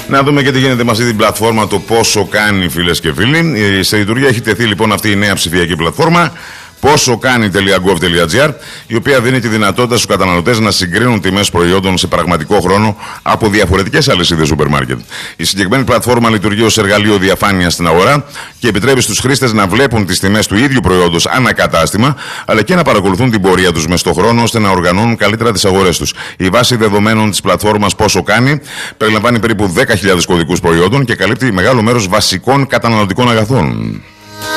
Να δούμε και τι γίνεται με αυτή την πλατφόρμα, το πόσο κάνει, φίλες και φίλοι. Σε λειτουργία έχει τεθεί λοιπόν αυτή η νέα ψηφιακή πλατφόρμα. Πόσο κάνει.gov.gr, η οποία δίνει τη δυνατότητα στους καταναλωτές να συγκρίνουν τιμές προϊόντων σε πραγματικό χρόνο από διαφορετικές αλυσίδες σούπερ μάρκετ. Η συγκεκριμένη πλατφόρμα λειτουργεί ως εργαλείο διαφάνειας στην αγορά και επιτρέπει στους χρήστες να βλέπουν τις τιμές του ίδιου προϊόντος ανακατάστημα, αλλά και να παρακολουθούν την πορεία τους μες στον χρόνο ώστε να οργανώνουν καλύτερα τις αγορές τους. Η βάση δεδομένων της πλατφόρμας Πόσο κάνει περιλαμβάνει περίπου 10.000 κωδικούς προϊόντων και καλύπτει μεγάλο μέρος βασικών καταναλωτικών αγαθών.